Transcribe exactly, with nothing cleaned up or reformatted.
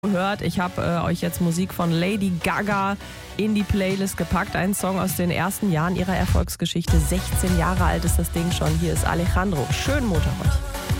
Hört. Ich habe äh, euch jetzt Musik von Lady Gaga in die Playlist gepackt. Ein Song aus den ersten Jahren ihrer Erfolgsgeschichte. sechzehn Jahre alt ist das Ding schon. Hier ist Alejandro. Schönen Montag euch.